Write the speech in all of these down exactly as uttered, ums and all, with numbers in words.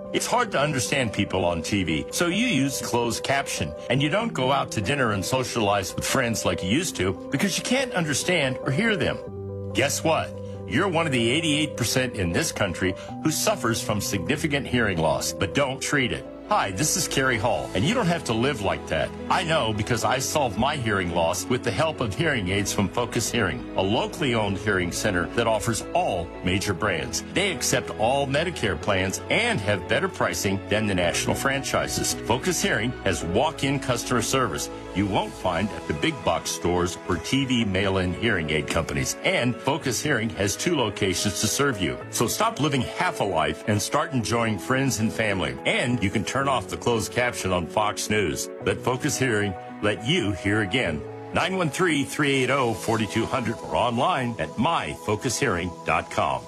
It's hard to understand people on T V, so you use closed caption, and you don't go out to dinner and socialize with friends like you used to because you can't understand or hear them. Guess what? You're one of the eighty-eight percent in this country who suffers from significant hearing loss, but don't treat it. Hi, this is Kerry Hall, and you don't have to live like that. I know because I solved my hearing loss with the help of hearing aids from Focus Hearing, a locally owned hearing center that offers all major brands. They accept all Medicare plans and have better pricing than the national franchises. Focus Hearing has walk-in customer service you won't find at the big box stores or T V mail-in hearing aid companies. And Focus Hearing has two locations to serve you. So stop living half a life and start enjoying friends and family. And you can turn off the closed caption on Fox News. Let Focus Hearing let you hear again. nine one three, three eight zero, four two zero zero or online at my focus hearing dot com.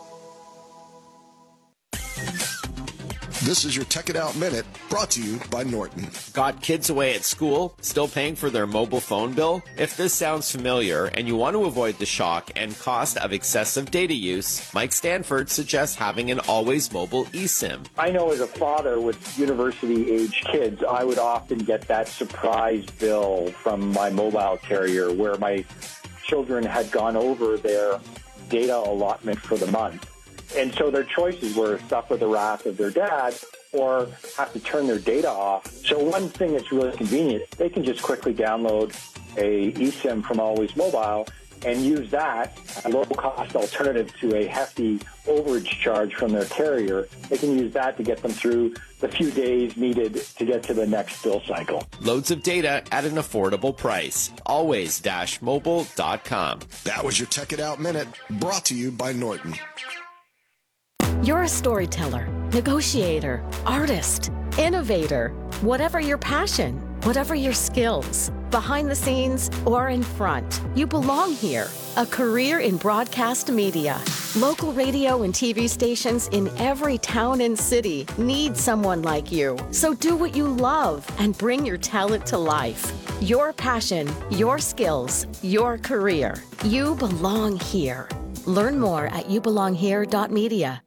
This is your Tech It Out Minute, brought to you by Norton. Got kids away at school, still paying for their mobile phone bill? If this sounds familiar and you want to avoid the shock and cost of excessive data use, Mike Stanford suggests having an always mobile eSIM. I know as a father with university-age kids, I would often get that surprise bill from my mobile carrier where my children had gone over their data allotment for the month. And so their choices were stuck with the wrath of their dad or have to turn their data off. So one thing that's really convenient, they can just quickly download a eSIM from Always Mobile and use that, a low-cost alternative to a hefty overage charge from their carrier. They can use that to get them through the few days needed to get to the next bill cycle. Loads of data at an affordable price. always dash mobile dot com. That was your Tech It Out Minute, brought to you by Norton. You're a storyteller, negotiator, artist, innovator. Whatever your passion, whatever your skills, behind the scenes or in front, you belong here. A career in broadcast media. Local radio and T V stations in every town and city need someone like you. So do what you love and bring your talent to life. Your passion, your skills, your career. You belong here. Learn more at you belong here dot media.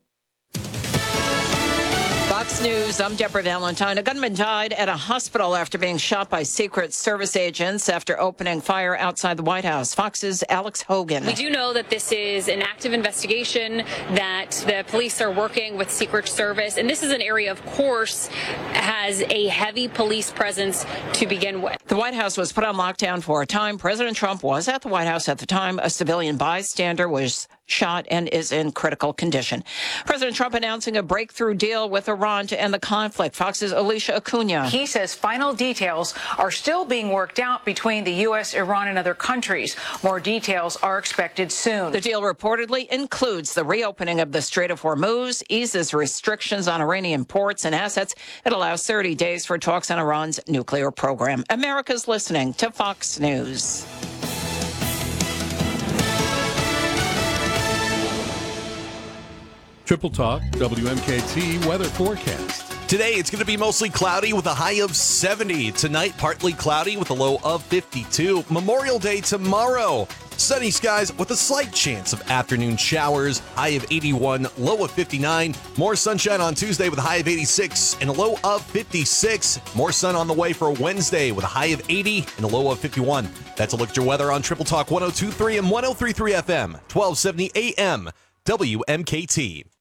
Fox News, I'm Deborah Valentine. A gunman died at a hospital after being shot by Secret Service agents after opening fire outside the White House. Fox's Alex Hogan. We do know that this is an active investigation, that the police are working with Secret Service, and this is an area, of course, has a heavy police presence to begin with. The White House was put on lockdown for a time. President Trump was at the White House at the time. A civilian bystander was shot and is in critical condition. President Trump announcing a breakthrough deal with Iran to end the conflict. Fox's Alicia Acuna. He says final details are still being worked out between the U S, Iran, and other countries. More details are expected soon. The deal reportedly includes the reopening of the Strait of Hormuz, eases restrictions on Iranian ports and assets. It allows thirty days for talks on Iran's nuclear program. America's listening to Fox News. Triple Talk, W M K T weather forecast. Today, it's going to be mostly cloudy with a high of seventy. Tonight, partly cloudy with a low of fifty-two. Memorial Day tomorrow, sunny skies with a slight chance of afternoon showers. High of eighty-one, low of fifty-nine. More sunshine on Tuesday with a high of eighty-six and a low of fifty-six. More sun on the way for Wednesday with a high of eighty and a low of fifty-one. That's a look at your weather on Triple Talk one oh two point three and one oh three point three F M, twelve seventy A M, W M K T.